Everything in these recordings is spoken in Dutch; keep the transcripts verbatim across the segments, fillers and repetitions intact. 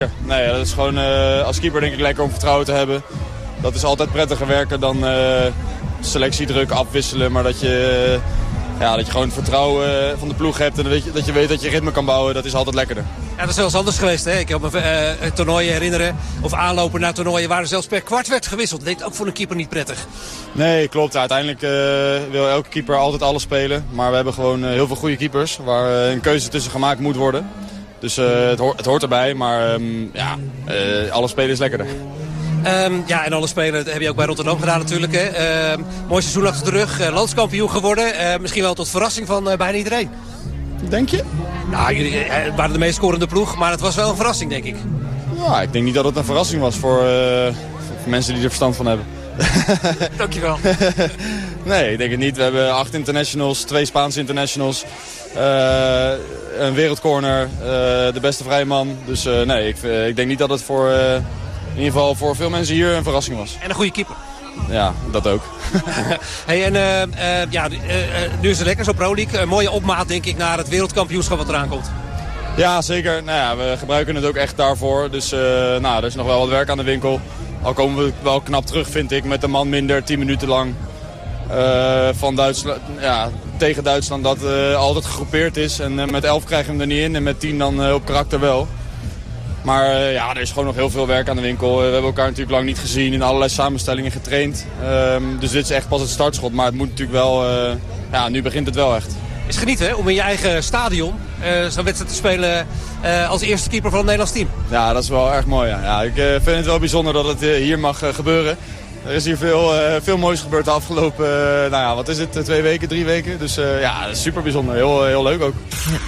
Nee, dat is gewoon uh, als keeper denk ik lekker om vertrouwen te hebben. Dat is altijd prettiger werken dan uh, selectiedruk afwisselen. Maar dat je, uh, ja, dat je gewoon het vertrouwen van de ploeg hebt en dat je, dat je weet dat je ritme kan bouwen. Dat is altijd lekkerder. Ja, dat is wel eens anders geweest. Hè? Ik kan me uh, toernooien herinneren of aanlopen naar toernooien waar er zelfs per kwart werd gewisseld. Dat leek ook voor een keeper niet prettig. Nee, klopt. Uiteindelijk uh, wil elke keeper altijd alles spelen. Maar we hebben gewoon uh, heel veel goede keepers waar uh, een keuze tussen gemaakt moet worden. Dus uh, het, ho- het hoort erbij, maar um, ja, uh, alle spelen is lekkerder. Um, ja, en alle spelen heb je ook bij Rotterdam gedaan natuurlijk. Hè. Uh, mooi seizoen achter de rug, uh, landskampioen geworden. Uh, misschien wel tot verrassing van uh, bijna iedereen. Denk je? Nou, jullie uh, waren de meest scorende ploeg, maar het was wel een verrassing, denk ik. Ja, ik denk niet dat het een verrassing was voor, uh, voor mensen die er verstand van hebben. Dankjewel. Nee, ik denk het niet. We hebben acht internationals, twee Spaanse internationals. Uh, een wereldcorner, uh, de beste vrije man. Dus uh, nee, ik, uh, ik denk niet dat het voor, uh, in ieder geval voor veel mensen hier een verrassing was. En een goede keeper. Ja, dat ook. Hey, en uh, uh, ja, uh, uh, nu is het lekker zo Pro League. Een mooie opmaat denk ik naar het wereldkampioenschap wat eraan komt. Ja, zeker. Nou ja, we gebruiken het ook echt daarvoor. Dus uh, nou, er is nog wel wat werk aan de winkel. Al komen we wel knap terug, vind ik, met een man minder, tien minuten lang. Uh, van Duitsland, ja, tegen Duitsland dat uh, altijd gegroepeerd is. En uh, met elf krijgen we hem er niet in en met tien dan uh, op karakter wel. Maar uh, ja, er is gewoon nog heel veel werk aan de winkel. Uh, we hebben elkaar natuurlijk lang niet gezien, in allerlei samenstellingen getraind. Uh, dus dit is echt pas het startschot, maar het moet natuurlijk wel, uh, ja, nu begint het wel echt. Is genieten hè, om in je eigen stadion uh, zo'n wedstrijd te spelen uh, als eerste keeper van het Nederlands team. Ja, dat is wel erg mooi. Ja. Ja, ik uh, vind het wel bijzonder dat het uh, hier mag uh, gebeuren. Er is hier veel, uh, veel moois gebeurd de afgelopen, uh, nou ja, wat is het, uh, twee weken, drie weken. Dus uh, ja, dat is super bijzonder. Heel, heel leuk ook.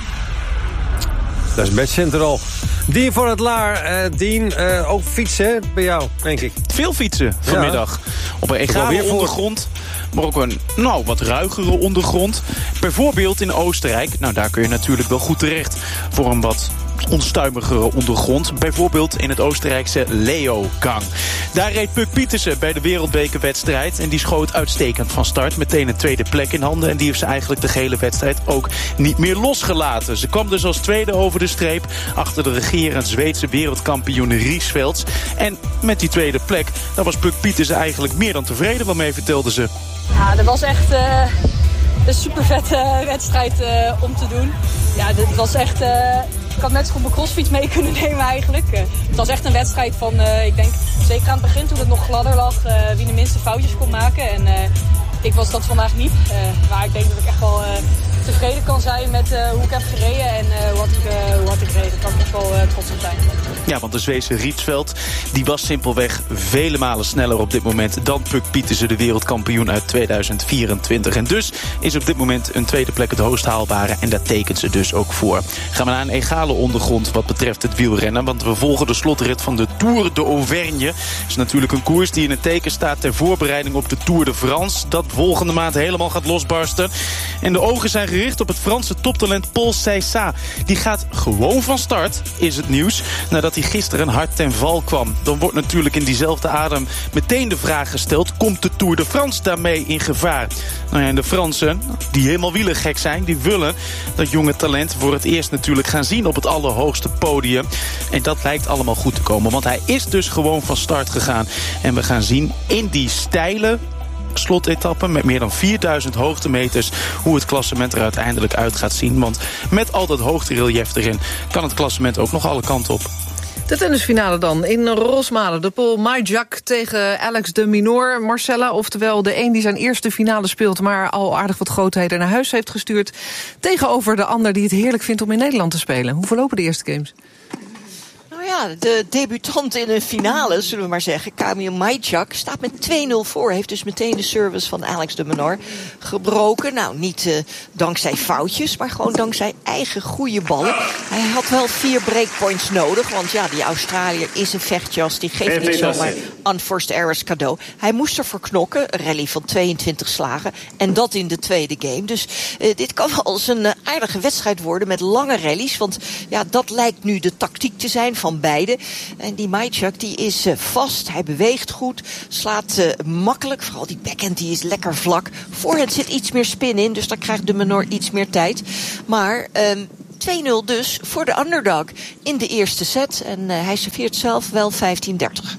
Dat is Match Central. Dien van het Laar, uh, Dien, uh, ook fietsen bij jou, denk ik. Veel fietsen vanmiddag. Ja. Op een egale ondergrond, maar ook een nou, wat ruigere ondergrond. Bijvoorbeeld in Oostenrijk. Nou, daar kun je natuurlijk wel goed terecht voor een wat onstuimigere ondergrond. Bijvoorbeeld in het Oostenrijkse Leogang. Daar reed Puk Pietersen bij de wereldbekerwedstrijd. En die schoot uitstekend van start. Meteen een tweede plek in handen. En die heeft ze eigenlijk de gehele wedstrijd ook niet meer losgelaten. Ze kwam dus als tweede over de streep. Achter de regerend Zweedse wereldkampioen Riesvelds. En met die tweede plek, daar was Puk Pietersen eigenlijk meer dan tevreden wel mee, vertelde ze. Ja, dat was echt uh, een super vette wedstrijd uh, om te doen. Ja, dit was echt... Uh, Ik had net zo goed mijn crossfiets mee kunnen nemen eigenlijk. Uh, het was echt een wedstrijd van, uh, ik denk, zeker aan het begin toen het nog gladder lag, uh, wie de minste foutjes kon maken. En uh, ik was dat vandaag niet. Uh, maar ik denk dat ik echt wel uh, tevreden kan zijn met uh, hoe ik heb gereden en uh, hoe, had ik, uh, hoe had ik gereden. Daar kan ik echt wel uh, trots op zijn. Ja, want de Zweedse Rietsveld die was simpelweg vele malen sneller op dit moment dan Puk Pietersen, de wereldkampioen uit tweeduizend vierentwintig. En dus is op dit moment een tweede plek het hoogst haalbare en daar tekent ze dus ook voor. Gaan we naar een egale ondergrond wat betreft het wielrennen, want we volgen de slotrit van de Tour de Auvergne. Dat is natuurlijk een koers die in het teken staat ter voorbereiding op de Tour de France, dat volgende maand helemaal gaat losbarsten. En de ogen zijn gericht op het Franse toptalent Paul Ceyssa. Die gaat gewoon van start, is het nieuws, nadat hij gisteren hard ten val kwam. Dan wordt natuurlijk in diezelfde adem meteen de vraag gesteld, komt de Tour de France daarmee in gevaar? Nou ja, en de Fransen, die helemaal wielergek zijn, die willen dat jonge talent voor het eerst natuurlijk gaan zien op het allerhoogste podium. En dat lijkt allemaal goed te komen, want hij is dus gewoon van start gegaan. En we gaan zien in die steile slotetappen met meer dan vierduizend hoogtemeters hoe het klassement er uiteindelijk uit gaat zien. Want met al dat hoogterelief erin kan het klassement ook nog alle kanten op. De tennisfinale dan in Rosmalen. De Pool Majak tegen Alex de Minaur. Marcella, oftewel de een die zijn eerste finale speelt, maar al aardig wat grootheden naar huis heeft gestuurd, tegenover de ander die het heerlijk vindt om in Nederland te spelen. Hoe verlopen de eerste games? Ja, de debutant in een finale, zullen we maar zeggen, Kamil Majak, staat met twee nul voor. Heeft dus meteen de service van Alex de Minaur gebroken. Nou, niet uh, dankzij foutjes, maar gewoon dankzij eigen goede ballen. Hij had wel vier breakpoints nodig, want ja, die Australiër is een vechtjas. Die geeft niet zomaar unforced errors cadeau. Hij moest ervoor knokken, een rally van tweeëntwintig slagen. En dat in de tweede game. Dus uh, dit kan wel eens een uh, aardige wedstrijd worden met lange rallies. Want ja, dat lijkt nu de tactiek te zijn van beide. En die Majak die is uh, vast, hij beweegt goed, slaat uh, makkelijk. Vooral die backhand die is lekker vlak. Voorhand zit iets meer spin in, dus dan krijgt de Minaur iets meer tijd. Maar um, twee nul dus voor de underdog in de eerste set. En uh, hij serveert zelf wel vijftien dertig.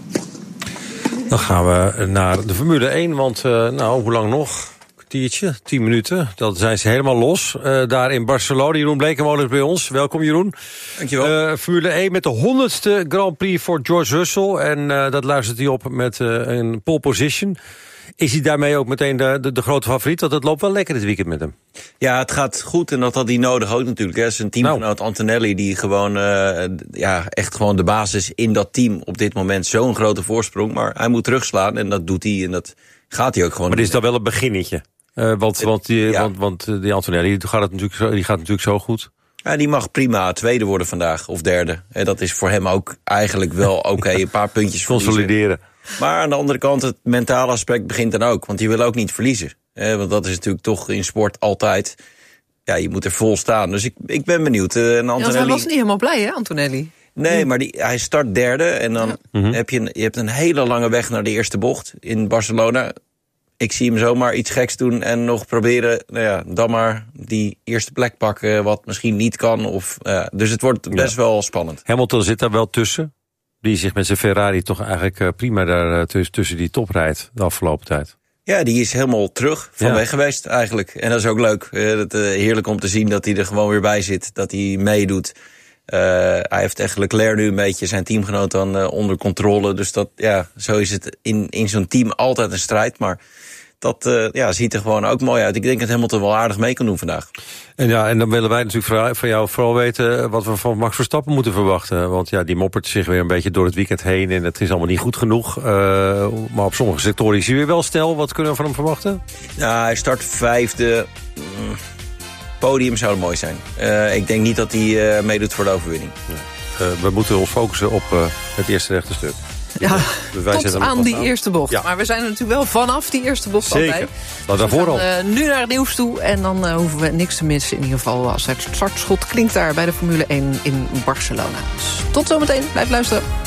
Dan gaan we naar de Formule één, want uh, nou, hoe lang nog? Kwartiertje, tien minuten. Dan zijn ze helemaal los. Uh, daar in Barcelona. Jeroen Blekemolen is bij ons. Welkom, Jeroen. Dankjewel. Uh, Formule één met de honderdste Grand Prix voor George Russell. En uh, dat luistert hij op met uh, een pole position. Is hij daarmee ook meteen de, de, de grote favoriet? Want het loopt wel lekker dit weekend met hem. Ja, het gaat goed en dat had hij nodig ook natuurlijk. Hè. Zijn teamgenoot nou. Antonelli, die gewoon uh, ja, echt gewoon de basis in dat team op dit moment. Zo'n grote voorsprong. Maar hij moet terugslaan en dat doet hij en dat gaat hij ook gewoon. Maar dit is dan wel een beginnetje. Uh, want, want, die, ja. want, want die Antonelli die gaat, het natuurlijk zo, die gaat natuurlijk zo goed. Ja, die mag prima tweede worden vandaag, of derde. En dat is voor hem ook eigenlijk wel oké. Okay, een paar puntjes consolideren. Maar aan de andere kant, het mentale aspect begint dan ook. Want je wil ook niet verliezen. Eh, want dat is natuurlijk toch in sport altijd. Ja, je moet er vol staan. Dus ik, ik ben benieuwd. Uh, en Antonelli... Ja, hij was niet helemaal blij, hè, Antonelli? Nee, maar die, hij start derde. En dan ja. mm-hmm. heb je, een, je hebt een hele lange weg naar de eerste bocht in Barcelona. Ik zie hem zomaar iets geks doen en nog proberen, nou ja, dan maar die eerste plek pakken, wat misschien niet kan. Of, uh, dus het wordt best ja. wel spannend. Hamilton zit daar wel tussen. Die zich met zijn Ferrari toch eigenlijk prima daar tussen die top rijdt de afgelopen tijd. Ja, die is helemaal terug van ja. weg geweest eigenlijk. En dat is ook leuk. Uh, dat, uh, heerlijk om te zien dat hij er gewoon weer bij zit. Dat hij meedoet. Uh, hij heeft echt Leclerc nu een beetje zijn teamgenoot dan uh, onder controle. Dus dat, ja, zo is het in, in zo'n team altijd een strijd. Maar dat uh, ja, ziet er gewoon ook mooi uit. Ik denk dat Hamilton wel aardig mee kan doen vandaag. En ja, en dan willen wij natuurlijk van jou vooral weten wat we van Max Verstappen moeten verwachten. Want ja, die moppert zich weer een beetje door het weekend heen en het is allemaal niet goed genoeg. Uh, maar op sommige sectoren is hij weer wel stel. Wat kunnen we van hem verwachten? Ja, hij start vijfde. Mm, podium zou mooi zijn. Uh, ik denk niet dat hij uh, meedoet voor de overwinning. Ja. Uh, we moeten ons focussen op uh, het eerste rechte stuk. Ja, tot aan die aan. eerste bocht. Ja. Maar we zijn er natuurlijk wel vanaf die eerste bocht Zeker. altijd. Nou, daarvoor al. Uh, nu naar het nieuws toe en dan uh, hoeven we niks te missen. In ieder geval als het startschot klinkt daar bij de Formule één in Barcelona. Dus tot zometeen, blijf luisteren.